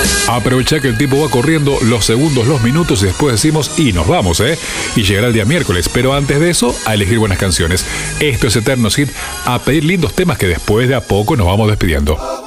Aprovecha que el tiempo va corriendo, los segundos, los minutos, y después decimos, y nos vamos, y llegará el día miércoles, pero antes de eso, a elegir buenas canciones. Esto es Eternos Hit, a pedir lindos temas que después de a poco nos vamos despidiendo.